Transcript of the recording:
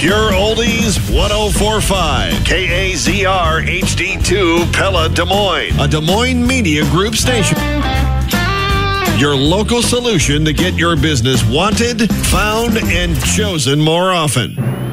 Pure Oldies 1045. KAZR HD2 Pella Des Moines. A Des Moines Media Group station. Your local solution to get your business wanted, found, and chosen more often.